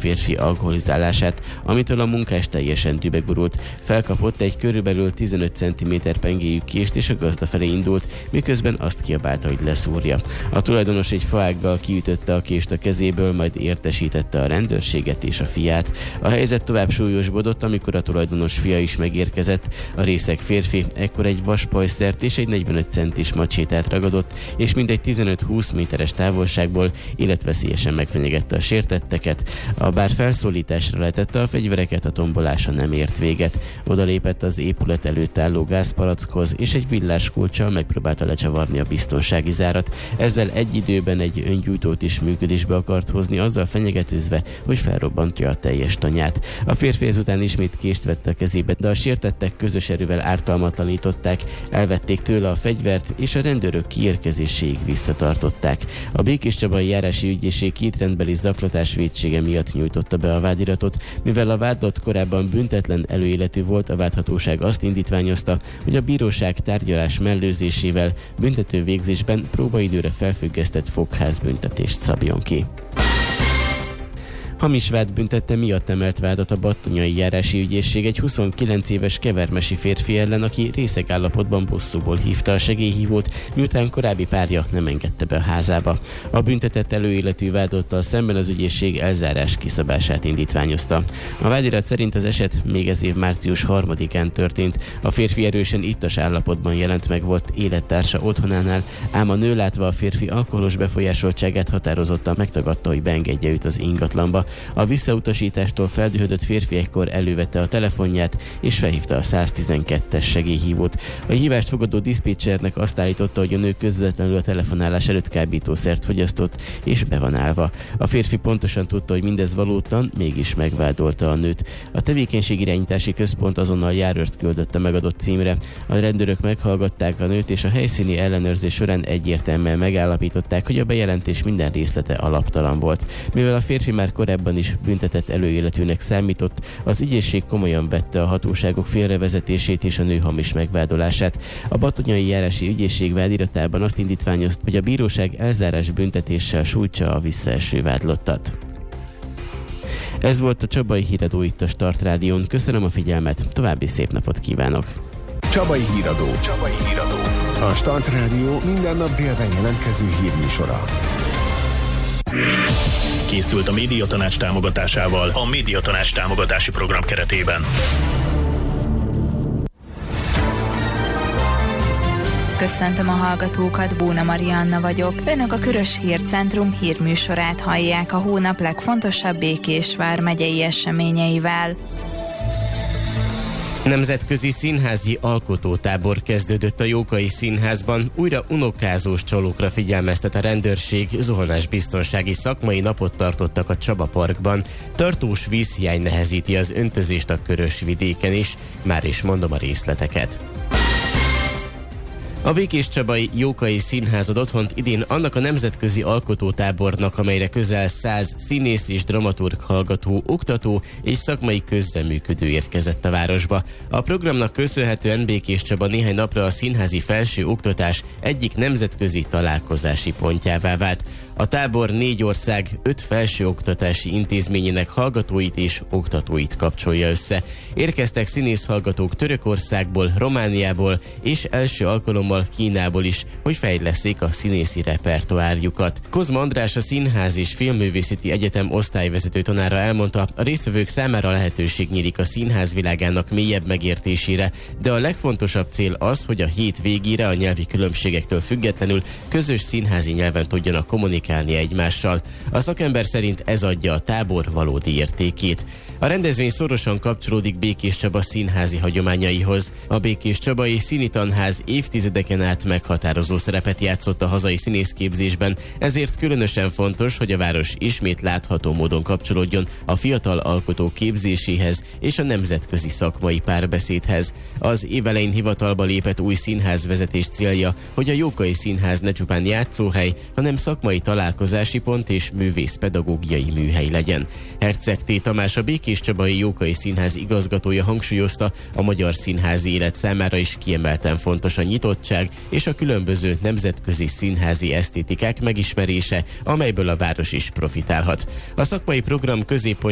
férfi alkoholizálását, amitől a munkás teljesen dübegurult. Felkapott egy körülbelül 15 cm pengéjű kést és a gazda felé indult, miközben azt kiabálta, hogy leszúrja. A tulajdonos egy faággal kiütötte a kést a kezéből, majd értesítette a rendőrséget és a fiát. A helyzet tovább súlyosbodott, amikor a tulajdonos fia is megérkezett. A részeg férfi ekkor egy vaspajszert és egy 45 centis macsétát ragadott, és mindegy 15-20 méteres távolságból életveszélyesen megfenyegette a sértetteket. Bár felszólításra letette a fegyvereket, a tombolása nem ért véget. Oda lépett az épület előtt álló gázpalackhoz, és egy villáskulccsal megpróbálta lecsavarni a biztonsági zárat. Ezzel egy időben egy öngyújtót is működésbe akart hozni, azzal fenyegetőzve, hogy felrobbantja a teljes tanyát. A férfi ezután ismét kést vette a kezébe, de a sértettek közös erővel ártalmatlanították, elvették tőle a fegyvert, és a rendőrök kiérkezéséig visszatartották. A Békéscsabai Járási Ügyészség kétrendbeli zaklatás vétsége miatt nyújtotta be a vádiratot, mivel a vádlott korábban büntetlen előéletű volt, a vádhatóság azt indítványozta, hogy a bíróság tárgyalás mellőzésével büntető végzésben próbaidőre felfüggesztett fogházbüntetést szabjon ki. Hamis vád büntette miatt emelt vádat a Battonyai Járási Ügyészség egy 29 éves kevermesi férfi ellen, aki részeg állapotban bosszúból hívta a segélyhívót, miután korábbi párja nem engedte be a házába. A büntetett előéletű vádlottal szemben az ügyészség elzárás kiszabását indítványozta. A vádirat szerint az eset még ez év március 3-án történt. A férfi erősen ittas állapotban jelent meg volt élettársa otthonánál, ám a nő látva a férfi alkoholos befolyásoltságát határozottan megtagadta, hogy beengedje őt az ingatlanba. A visszautasítástól feldühödött férfi ekkor elővette a telefonját és felhívta a 112-es segélyhívót. A hívást fogadó diszpécsernek azt állította, hogy a nő közvetlenül a telefonálás előtt kábítószert fogyasztott és be van állva. A férfi pontosan tudta, hogy mindez valótlan, mégis megvádolta a nőt. A tevékenységirányítási központ azonnal járőrt küldött a megadott címre. A rendőrök meghallgatták a nőt, és a helyszíni ellenőrzés során egyértelműen megállapították, hogy a bejelentés minden részlete alaptalan volt. Mivel a férfi már korábban is büntetett előéletűnek számított, az ügyészség komolyan vette a hatóságok félrevezetését és a nő hamis megvádolását. A Battonyai Járási Ügyészség vádiratában azt indítványozta, hogy a bíróság elzárás büntetéssel sújtsa a visszaeső vádlottat. Ez volt a Csabai Híradó itt a Start Rádión. Köszönöm a figyelmet, további szép napot kívánok! Csabai Híradó. A Start Rádió minden nap délben jelentkező hírműsora. Készült a Médiatanács támogatásával a Médiatanács támogatási program keretében. Köszöntöm a hallgatókat, Bóna Marianna vagyok. Önök a Körös Hírcentrum hírműsorát hallják a hónap legfontosabb Békés vármegyei eseményeivel. Nemzetközi színházi alkotótábor kezdődött a Jókai Színházban. Újra unokázós csalókra figyelmeztet a rendőrség, zuhanásbiztonsági szakmai napot tartottak a Csaba Parkban. Tartós vízhiány nehezíti az öntözést a Körös-vidéken is. Már is mondom a részleteket. A Békéscsabai Jókai Színház ad otthont idén annak a nemzetközi alkotótábornak, amelyre közel 100 színész és dramaturg hallgató, oktató és szakmai közreműködő érkezett a városba. A programnak köszönhetően Békéscsaba néhány napra a színházi felső oktatás egyik nemzetközi találkozási pontjává vált. A tábor 4 ország 5 felsőoktatási intézményének hallgatóit és oktatóit kapcsolja össze. Érkeztek színészhallgatók Törökországból, Romániából és első alkalommal Kínából is, hogy fejlesszék a színészi repertoárjukat. Kozma András, a Színház és Filmművészeti Egyetem osztályvezető tanára elmondta, a résztvevők számára lehetőség nyílik a színház világának mélyebb megértésére, de a legfontosabb cél az, hogy a hét végére a nyelvi különbségektől függetlenül közös színházi nyelven tudjanak kommunikálni egymással. A szakember szerint ez adja a tábor valódi értékét. A rendezvény szorosan kapcsolódik Békéscsaba színházi hagyományaihoz. A Békéscsabai Színitanház évtizedeken át meghatározó szerepet játszott a hazai színészképzésben, ezért különösen fontos, hogy a város ismét látható módon kapcsolódjon a fiatal alkotók képzéséhez és a nemzetközi szakmai párbeszédhez. Az év elején hivatalba lépett új színházvezetés célja, hogy a Jókai Színház ne csupán játszóhely, hanem szakmai találkozási pont és művészpedagógiai műhely legyen. Herceg T. Tamás, a Békéscsabai Jókai Színház igazgatója hangsúlyozta, a magyar színházi élet számára is kiemelten fontos a nyitottság és a különböző nemzetközi színházi esztétikák megismerése, amelyből a város is profitálhat. A szakmai program középpontjában